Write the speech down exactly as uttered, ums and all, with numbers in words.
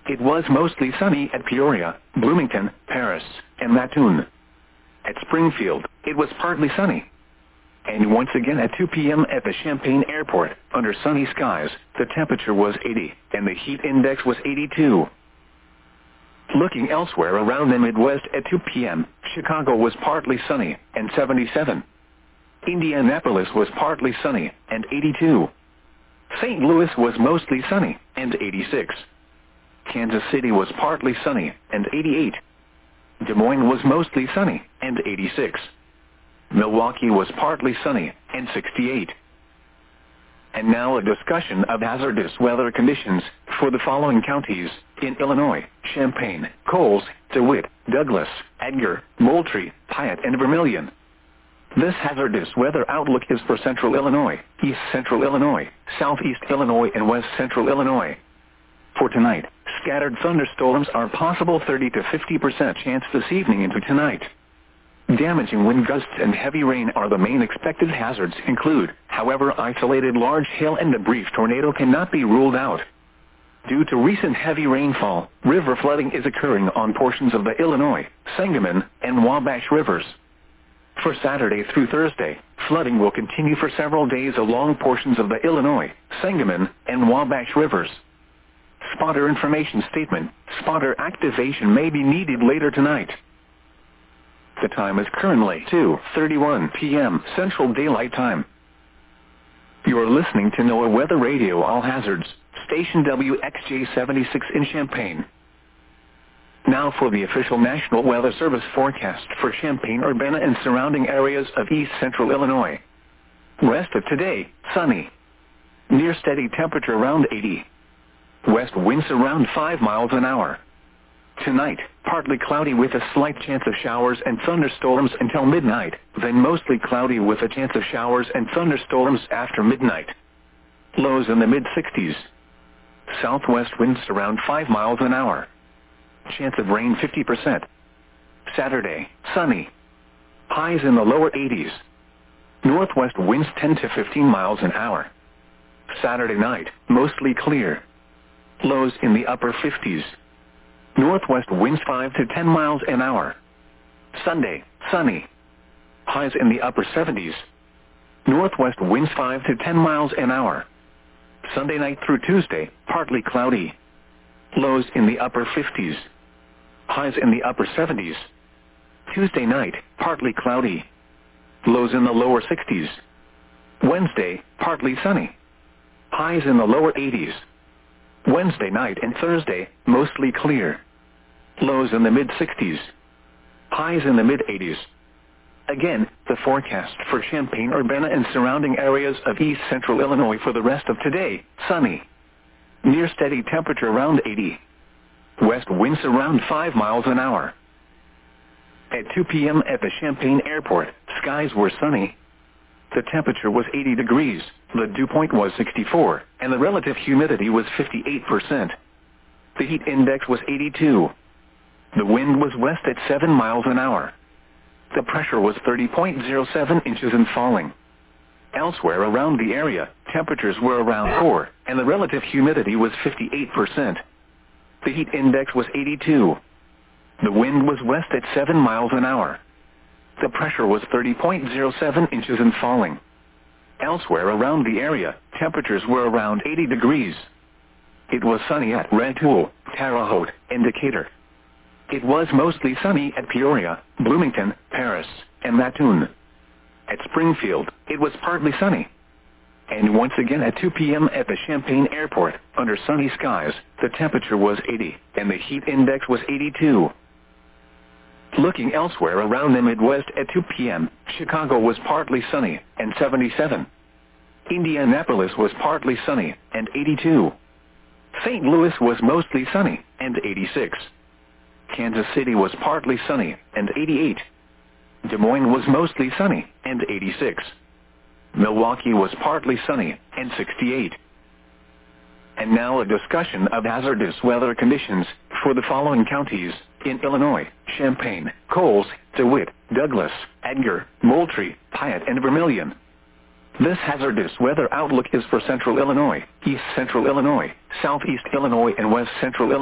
It was mostly sunny at Peoria, Bloomington, Paris, and Mattoon. At Springfield, it was partly sunny. And once again at two p m at the Champaign Airport, under sunny skies, the temperature was eighty, and the heat index was eighty-two. Looking elsewhere around the Midwest at two p m, Chicago was partly sunny, and seventy-seven. Indianapolis was partly sunny, and eighty-two. Saint Louis was mostly sunny, and eighty-six. Kansas City was partly sunny, and eighty-eight. Des Moines was mostly sunny, and eighty-six. Milwaukee was partly sunny, and sixty-eight. And now a discussion of hazardous weather conditions for the following counties in Illinois: Champaign, Coles, DeWitt, Douglas, Edgar, Moultrie, Piatt, and Vermilion. This hazardous weather outlook is for central Illinois, east central Illinois, southeast Illinois, and west central Illinois. For tonight, scattered thunderstorms are possible, thirty to fifty percent chance this evening into tonight. Damaging wind gusts and heavy rain are the main expected hazards include, however, isolated large hail and a brief tornado cannot be ruled out. Due to recent heavy rainfall, river flooding is occurring on portions of the Illinois, Sangamon, and Wabash rivers. For Saturday through Thursday, flooding will continue for several days along portions of the Illinois, Sangamon, and Wabash rivers. Spotter information statement: spotter activation may be needed later tonight. The time is currently two thirty-one p m Central Daylight Time. You are listening to NOAA Weather Radio All Hazards, station W X J seventy-six in Champaign. Now for the official National Weather Service forecast for Champaign-Urbana and surrounding areas of east central Illinois. Rest of today, sunny. Near steady temperature around eighty. West winds around five miles an hour. Tonight, partly cloudy with a slight chance of showers and thunderstorms until midnight, then mostly cloudy with a chance of showers and thunderstorms after midnight. Lows in the mid sixties. Southwest winds around five miles an hour. Chance of rain fifty percent. Saturday, sunny. Highs in the lower eighties. Northwest winds ten to fifteen miles an hour. Saturday night, mostly clear. Lows in the upper fifties. Northwest winds five to ten miles an hour. Sunday, sunny. Highs in the upper seventies. Northwest winds five to ten miles an hour. Sunday night through Tuesday, partly cloudy. Lows in the upper fifties. Highs in the upper seventies. Tuesday night, partly cloudy. Lows in the lower sixties. Wednesday, partly sunny. Highs in the lower eighties. Wednesday night and Thursday, mostly clear. Lows in the mid sixties. Highs in the mid eighties. Again, the forecast for Champaign-Urbana and surrounding areas of east central Illinois for the rest of today: sunny. Near steady temperature around eighty. West winds around five miles an hour. At two p m at the Champaign Airport, skies were sunny. The temperature was eighty degrees, the dew point was sixty-four, and the relative humidity was fifty-eight percent. The heat index was eighty-two. The wind was west at seven miles an hour. The pressure was thirty point zero seven inches and falling. Elsewhere around the area, temperatures were around four, and the relative humidity was fifty-eight percent. The heat index was eighty-two. The wind was west at seven miles an hour. The pressure was thirty point zero seven inches and falling. Elsewhere around the area, temperatures were around eighty degrees. It was sunny at Rantoul, Terre Haute, and Decatur. It was mostly sunny at Peoria, Bloomington, Paris, and Mattoon. At Springfield, it was partly sunny. And once again at two p m at the Champaign Airport, under sunny skies, the temperature was eighty, and the heat index was eighty-two. Looking elsewhere around the Midwest at two p m, Chicago was partly sunny, and seventy-seven. Indianapolis was partly sunny, and eighty-two. Saint Louis was mostly sunny, and eighty-six. Kansas City was partly sunny, and eighty-eight. Des Moines was mostly sunny, and eighty-six. Milwaukee was partly sunny, and sixty-eight. And now a discussion of hazardous weather conditions for the following counties in Illinois: Champaign, Coles, DeWitt, Douglas, Edgar, Moultrie, Piatt, and Vermilion. This hazardous weather outlook is for central Illinois, east central Illinois, southeast Illinois, and west central Illinois.